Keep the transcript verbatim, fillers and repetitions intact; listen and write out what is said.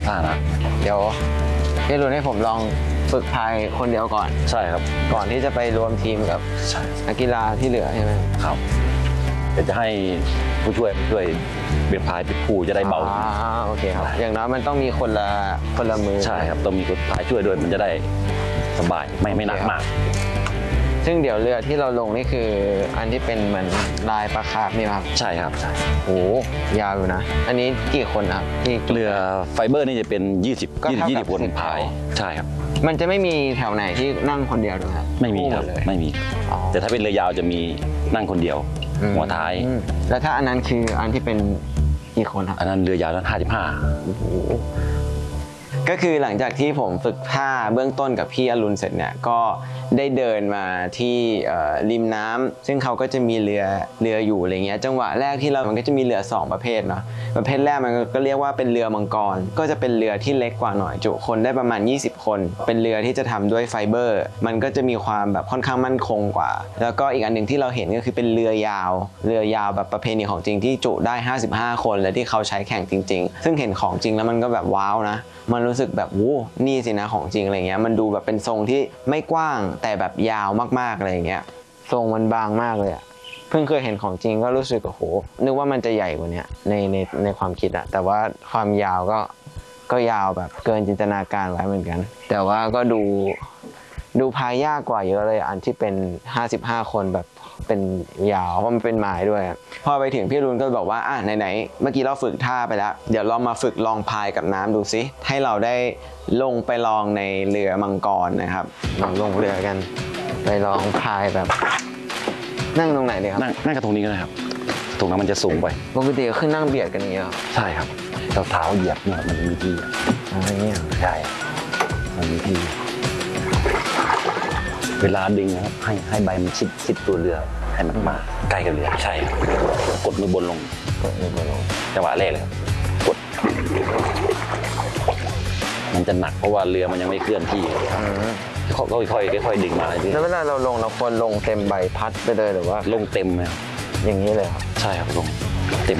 อ่านะเดี๋ยวพี่รุนให้ผมลองฝึกพายคนเดียวก่อนใช่ครับก่อนที่จะไปรวมทีมกับนักกีฬาที่เหลือใช่ไหมครับเดี๋ยวจะให้ผู้ช่วยผู้ช่วยเบียดพายเป็นผู้จะได้เบาอ่าโอเคครับอย่างน้อยมันต้องมีคนละคนละมือใช่ครับต้องมีคนพายช่วยด้วยมันจะได้สบายไม่ไม่หนักมากซึ่งเดี๋ยวเรือที่เราลงนี่คืออันที่เป็นเหมือนลายปลาคาร์ฟนี่ครับใช่ครับใช่โอ้ยาวอยู่นะอันนี้กี่คนครับที่เรือไฟเบอร์นี่จะเป็นยี่สิบ ยี่สิบคนพายใช่ครับมันจะไม่มีแถวไหนที่นั่งคนเดียวด้วยครับไม่มีครับไม่มีแต่ถ้าเป็นเรือยาวจะมีนั่งคนเดียวหัวท้ายแล้วถ้าอันนั้นคืออันที่เป็นกี่คนครับอันนั้นเรือยาวนั้นห้าสิบห้าก็คือหลังจากที่ผมฝึกท่าเบื้องต้นกับพี่อรุณเสร็จเนี่ยก็ได้เดินมาที่ริมน้ำซึ่งเขาก็จะมีเรือเรืออยู่อะไรเงี้ยจังหวะแรกที่เรามันก็จะมีเรือสองประเภทเนาะประเภทแรกมันก็เรียกว่าเป็นเรือมังกรก็จะเป็นเรือที่เล็กกว่าหน่อยจุคนได้ประมาณยี่สิบคนเป็นเรือที่จะทำด้วยไฟเบอร์มันก็จะมีความแบบค่อนข้างมั่นคงกว่าแล้วก็อีกอันหนึ่งที่เราเห็นก็คือเป็นเรือยาวเรือยาวแบบประเพณีของจริงที่จุได้ห้าสิบห้าคนและที่เขาใช้แข่งจริงๆซึ่งเห็นของจริงแล้วมันก็แบบว้าวนะมันรู้สึกแบบโอ้นี่สินะของจริงอะไรเงี้ยมันดูแบบเป็นทรงที่ไม่กว้างแต่แบบยาวมากๆอะไรเงี้ยทรงมันบางมากเลยอะเพิ่งเคยเห็นของจริงก็รู้สึกโอ้โหนึกว่ามันจะใหญ่กว่านี้ในในในความคิดอะแต่ว่าความยาวก็ก็ยาวแบบเกินจินตนาการไว้เหมือนกันแต่ว่าก็ดูดูพายยากกว่าเยอะเลยอันที่เป็นห้าสิบห้าคนแบบเป็นยาวเพราะมันเป็นไม้ด้วยพอไปถึงพี่รุนก็บอกว่าอ่ะไหนๆเมื่อกี้เราฝึกท่าไปแล้วเดี๋ยวเรามาฝึกลองพายกับน้ำดูซิให้เราได้ลงไปลองในเรือมังกรนะครับลองลงเรือกันไปลองพายแบบนั่งตรงไหนดีครับนั่งนั่งกระทงนี้ก็ได้ครับตรงนั้นมันจะสูงไปปกติก็ขึ้นนั่งเบียดกันอย่างเงี้ยใช่ครับเท้าเท้าเหยียบเนี่ยมันมีที่อะไรเงี้ยใช่มันมีที่เวลาดึงนะครับให้ให้ใบมันชิดชิดตัวเรือให้มันมาใกล้กับเรือใช่กดมือบนลงกดมือบนลงจังหวะแรกเลยกดมันจะหนักเพราะว่าเรือมันยังไม่เคลื่อนที่เขาก็ค่อยๆค่อยๆดึงมาแล้วเวลาเราลงเราควรลงเต็มใบพัดไปเลยหรือว่าลงเต็มไหมอย่างนี้เลยครับใช่ครับลงเต็ม